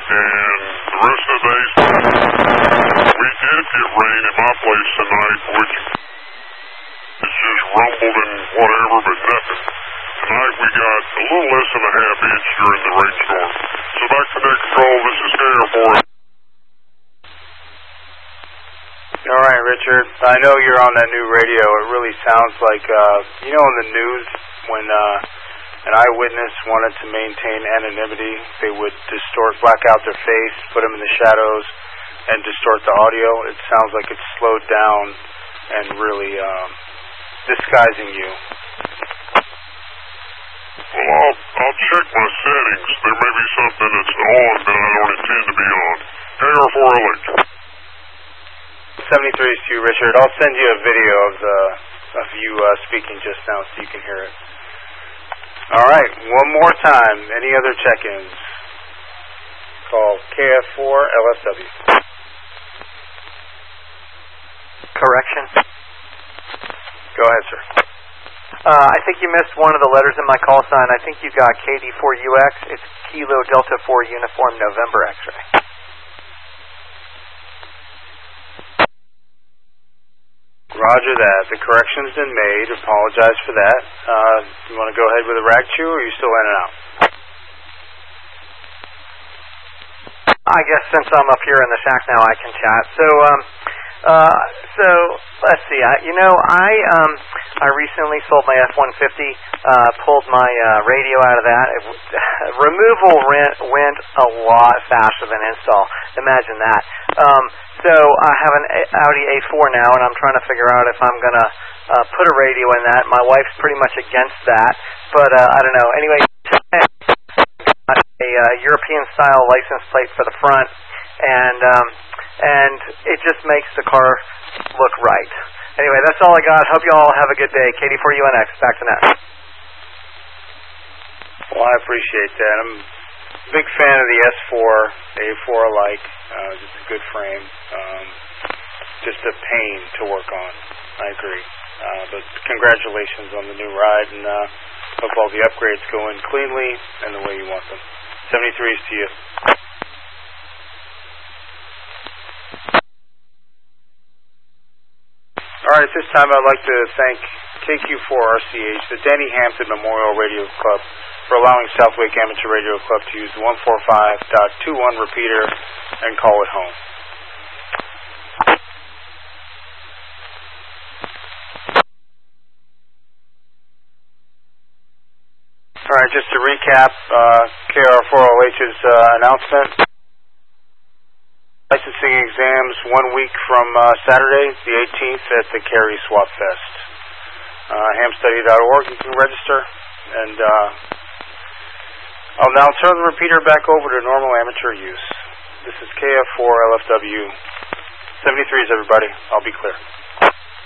and the rest of the day, we did get rain in my place tonight, which is just rumbled and whatever, but nothing. Tonight we got a little less than a half inch during the rainstorm. So back to net control, this is KR4. All right, Richard. I know you're on that new radio. It really sounds like, you know, in the news when an eyewitness wanted to maintain anonymity, they would black out their face, put them in the shadows, and distort the audio. It sounds like it's slowed down and really disguising you. Well, I'll check my settings. There may be something that's on that I don't intend to be on. KR4 alert. 73 is to you, Richard. I'll send you a video of you speaking just now so you can hear it. All right, one more time. Any other check-ins? Call KF4 LSW. Correction. Go ahead, sir. I think you missed one of the letters in my call sign. I think you got KD4UX. It's Kilo Delta 4 Uniform November X-ray. Roger that. The correction's been made. Apologize for that. You want to go ahead with a rag chew, or are you still in and out? I guess since I'm up here in the shack now, I can chat. So let's see. I recently sold my F-150. Pulled my radio out of that. Removal went a lot faster than install. Imagine that. So I have an Audi A4 now, and I'm trying to figure out if I'm going to put a radio in that. My wife's pretty much against that, but I don't know. Anyway, a European-style license plate for the front, and it just makes the car look right. Anyway, that's all I got. Hope you all have a good day. KD4UNX, back to net. Well, I appreciate that. I'm a big fan of the S4, the A4 alike. Just a good frame. Just a pain to work on. I agree. But congratulations on the new ride, and hope all the upgrades go in cleanly and the way you want them. 73 is to you. All right, at this time I'd like to thank KQ4RCH, the Danny Hampton Memorial Radio Club, for allowing Southwick Amateur Radio Club to use the 145.21 repeater and call it home. All right, just to recap KR4OH's announcement. Licensing exams 1 week from Saturday, the 18th, at the Cary Swap Fest. Hamstudy.org, you can register. And I'll now turn the repeater back over to normal amateur use. This is KF4 LFW. 73s, everybody. I'll be clear.